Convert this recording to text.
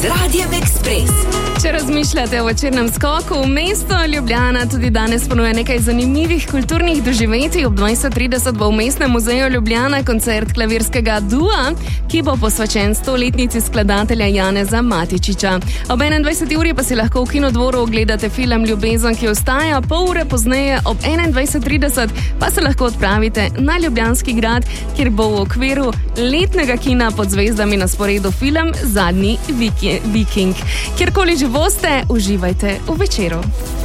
Radijem Ekspres. Če razmišljate o večernem skoku, mesto Ljubljana tudi danes ponuja nekaj zanimivih kulturnih doživetij. Ob 20:30 bo v Mestnem muzeju Ljubljana koncert klavirskega dua, ki bo posvečen 100-letnici skladatelja Janeza Matičiča. Ob 21. uri pa si lahko v Kinodvoru ogledate film Ljubezen, ki ostaja. Pol ure pozneje ob 21:30 pa se lahko odpravite na Ljubljanski grad, kjer bo v okviru letnega kina pod zvezdami na sporedu film Zadnji Viking. Kjerkoli že boste, uživajte v večeru.